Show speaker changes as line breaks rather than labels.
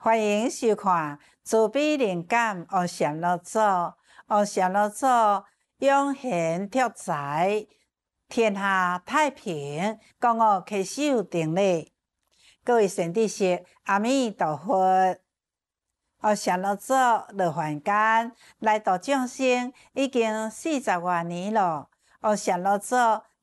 欢迎收看慈悲灵感学禅六祖，学禅六祖永恒拓财，天下太平。讲我开始定力，各位善知识，阿弥陀佛。学禅六祖落凡间，来度众生已经40多年了。学禅六祖